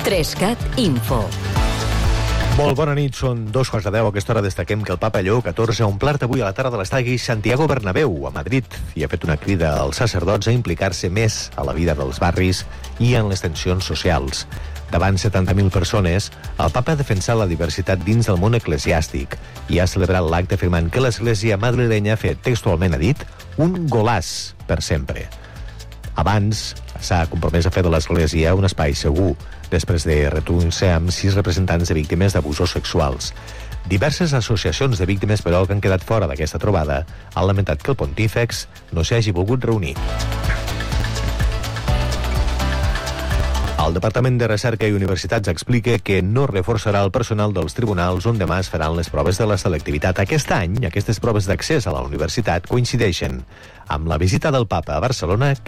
3cat Info. Molt bona nit, són 2:10. A aquesta hora destaquem que el papa Lleó XIV ha omplert avui a la tarda de l'estadi Santiago Bernabéu, a Madrid, i ha fet una crida als sacerdots a implicar-se més a la vida dels barris i en les tensions socials. Davant 70.000 persones, el papa ha defensat la diversitat dins del món eclesiàstic i ha celebrat l'acte afirmant que l'Església madrilenya ha fet, textualment ha dit, un golàs per sempre. Abans s'ha compromès a fer de l'Església un espai segur, després de reunir-se amb 6 representants de víctimes d'abusos sexuals. Diverses associacions de víctimes, però, que han quedat fora d'aquesta trobada, han lamentat que el pontífex no s'hi hagi volgut reunir. El Departament de Recerca i Universitats explica que no reforçarà el personal dels tribunals on demà es faran les proves de la selectivitat. Aquest any, aquestes proves d'accés a la universitat coincideixen amb la visita del papa a Barcelona, que